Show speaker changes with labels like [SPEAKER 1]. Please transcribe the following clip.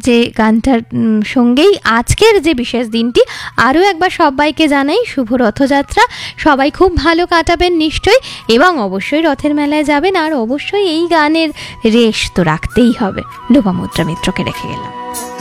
[SPEAKER 1] যে গানটার সঙ্গেই আজকের যে বিশেষ দিনটি আরও একবার সবাইকে জানাই শুভ রথযাত্রা। সবাই খুব ভালো কাটাবেন নিশ্চয়ই, এবং অবশ্যই রথের মেলায় যাবেন, আর অবশ্যই এই গানের রেশ তো রাখতেই হবে। লোপামুদ্রা মিত্রকে রেখে গেলাম।